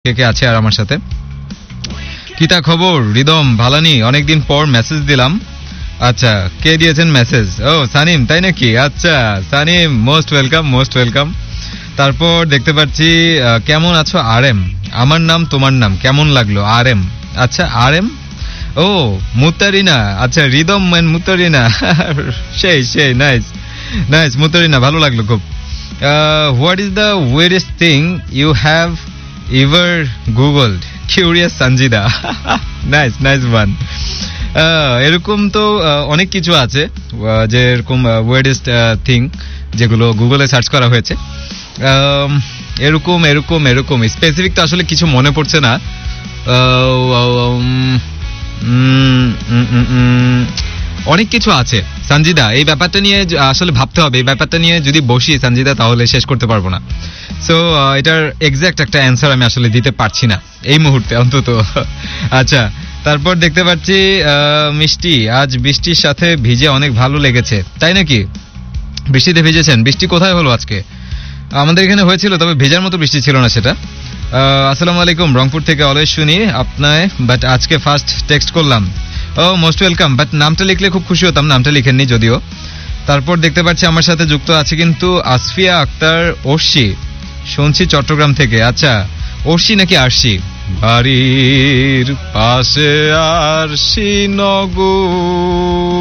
কে কে আছে আর আমার সাথে। কিতা খবর রিদম ভালানি, অনেকদিন পর মেসেজ দিলাম। আচ্ছা, কে দিয়েছেন মেসেজ? ও সানিম, তাই নাকি? আচ্ছা সানিম, মোস্ট ওয়েলকাম। তারপর দেখতে পাচ্ছি কেমন আছো আর এম, আমার নাম তোমার নাম, কেমন লাগলো আর এম? আচ্ছা আর এম, ও মুতারিনা, আচ্ছা রিদম ম্যান মুতারিনা সেই নাইস মুতারিনা, ভালো লাগলো খুব। What is the ওয়েরেস্ট thing you have ever গুগলড? Curious Sanjida nice one. এরকম তো অনেক কিছু আছে যেরকম ওয়েরেস্ট থিং যেগুলো গুগলে সার্চ করা হয়েছে। এরকম স্পেসিফিক তো আসলে কিছু মনে পড়ছে না। অনেক কিছু আছে সঞ্জিদা, এই ব্যাপারটা নিয়ে আসলে ভাবতে হবে। এই ব্যাপারটা নিয়ে যদি বসি সঞ্জিদা তাহলে শেষ করতে পারবো না। সো এটার এক্সাক্ট একটা অ্যান্সার আমি আসলে দিতে পারছি না এই মুহূর্তে অন্তত। আচ্ছা, তারপর দেখতে পাচ্ছি মিষ্টি, আজ বৃষ্টির সাথে ভিজে অনেক ভালো লেগেছে, তাই নাকি? বৃষ্টিতে ভিজেছেন? বৃষ্টি কোথায় হলো আজকে? আমাদের এখানে হয়েছিল, তবে ভেজার মতো বৃষ্টি ছিল না সেটা। আসসালামু আলাইকুম, রংপুর থেকে অলওয়েজ শুনি আপনায়, বাট আজকে ফার্স্ট টেক্সট করলাম। ও মোস্ট ওয়েলকাম, বাট নামটা লিখলে খুব খুশি হতাম, নামটা লিখেননি যদিও। তারপর দেখতে পাচ্ছি আমার সাথে যুক্ত আছে কিন্তু আসফিয়া আক্তার অর্শি, শুনছি চট্টগ্রাম থেকে। আচ্ছা, অর্শি নাকি আরশি? বাড়ির পাশে আরশি নগর,